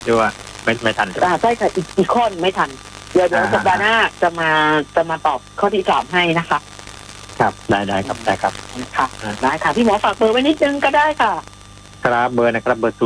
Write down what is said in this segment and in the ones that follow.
ดูว่าไม่ทันใช่ค่ะอีกข้อนึงไม่ทันเดี๋ยวสัปดาห์หน้าจะมาตอบข้อที่3ให้นะคะครับได้ครับค่ะได้ค่ะพี่หมอฝากเบอร์ไว้นิดนึงก็ได้ค่ะครับเบอร์นะครับเบอร์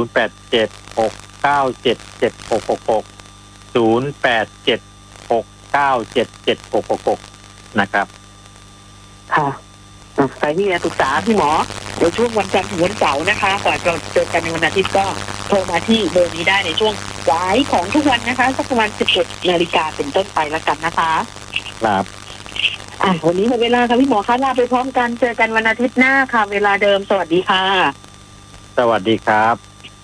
0876976766 นะครับค่ะใครที่จะปรึกษาพี่หมอในช่วงวันจันทร์ถึงวันเสาร์นะคะก่อนจะเจอกันในวันอาทิตย์ก็โทรมาที่เบอร์นี้ได้ในช่วงสายของทุกวันนะคะสักประมาณ 11 นาฬิกาเป็นต้นไปแล้วกันนะคะครับวันนี้หมดเวลาค่ะพี่หมอคะลาไปพร้อมกันเจอกันวันอาทิตย์หน้าค่ะเวลาเดิมสวัสดีค่ะสวัสดีครับ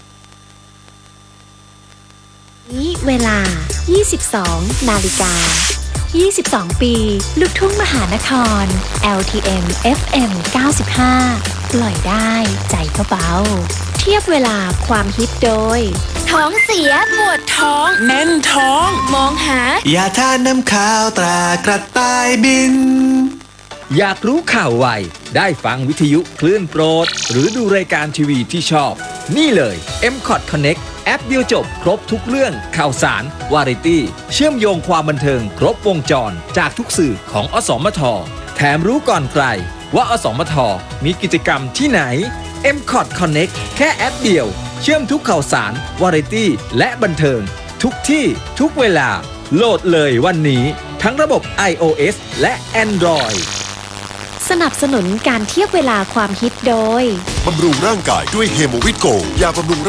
นี้เวลา 22 นาฬิกา22 ปีลูกทุ่งมหานคร LTM FM 95 ปล่อยได้ใจก็เบาเทียบเวลาความฮิตโดยท้องเสียปวดท้องแน่นท้องมองหายาทานน้ำข้าวตรากระต่ายบินอยากรู้ข่าวไวได้ฟังวิทยุคลื่นโปรดหรือดูรายการทีวีที่ชอบนี่เลย MCOT Connect แอปเดียวจบครบทุกเรื่องข่าวสารวาไรตี้เชื่อมโยงความบันเทิงครบวงจรจากทุกสื่อของอสมทแถมรู้ก่อนใครว่าอสมทมีกิจกรรมที่ไหน MCOT Connect แค่แอปเดียวเชื่อมทุกข่าวสารวาไรตี้และบันเทิงทุกที่ทุกเวลาโหลดเลยวันนี้ทั้งระบบ iOS และ Android สนับสนุนการเทียบเวลาความฮิตโดยบำรุงร่างกายด้วยเฮโมวิตโกยาบำรุง